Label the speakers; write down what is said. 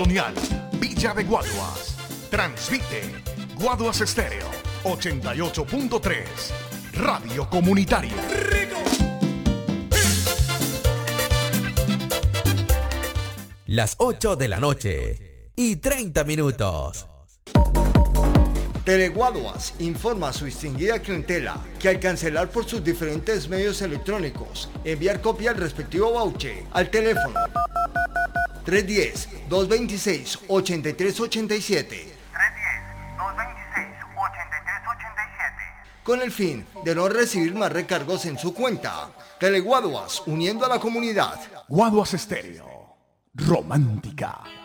Speaker 1: Colonial, Villa de Guaduas. Transmite Guaduas Estéreo 88.3. Radio Comunitaria.
Speaker 2: Las 8 de la noche y 30 minutos.
Speaker 3: Teleguaduas informa a su distinguida clientela que al cancelar por sus diferentes medios electrónicos, enviar copia del respectivo voucher al teléfono 310-226-8387 con el fin de no recibir más recargos en su cuenta. Teleguaduas, uniendo a la comunidad.
Speaker 1: Guaduas Estéreo. Romántica.